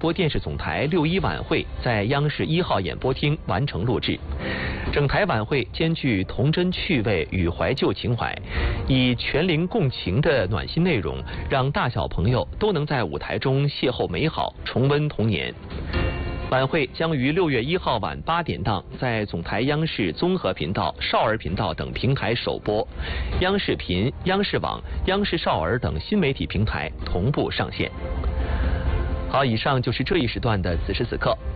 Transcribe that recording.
播电视总台6·1晚会在央视1号演播厅完成录制。整台晚会兼具童真趣味与怀旧情怀，以全龄共情的暖心内容，让大小朋友都能在舞台中邂逅美好，重温童年。晚会将于6月1号晚8点档在总台央视综合频道、少儿频道等平台首播，央视频、央视网、央视少儿等新媒体平台同步上线。好，以上就是这一时段的此时此刻。